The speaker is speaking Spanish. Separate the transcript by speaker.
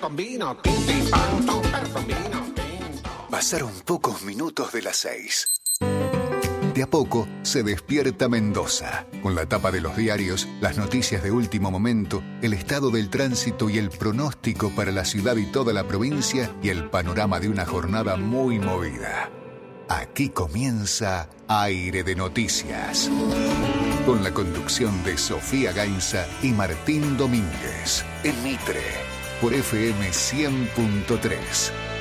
Speaker 1: con vino tinto, pan, topper con vino tinto.
Speaker 2: Pasaron pocos minutos de las 6. De a poco se despierta Mendoza, con la tapa de los diarios, las noticias de último momento, el estado del tránsito y el pronóstico para la ciudad y toda la provincia y el panorama de una jornada muy movida. Aquí comienza Aire de Noticias, con la conducción de Sofía Gainza y Martín Domínguez, en Mitre, por FM 100.3.